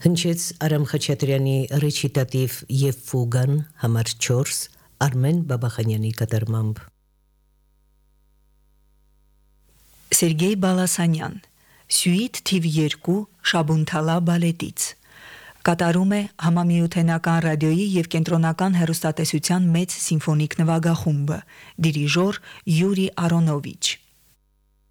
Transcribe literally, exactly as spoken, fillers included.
Հնչեց Արամ Խաչատրյանի ռեչիտատիվ և ֆուգան համար չորս Արմեն Բաբախանյանի կատարմամբ։ Սերգեյ Բալասանյան, Սյուիտ թիվ երկու Շաբունթալա բալետից, կատարում է Համամիութենական ռադիոյի և կենտրոնական հեռուստատեսության մեծ սիմֆոնիկ նվագախումբը, դիրիժոր Յուրի Արոնովիչ։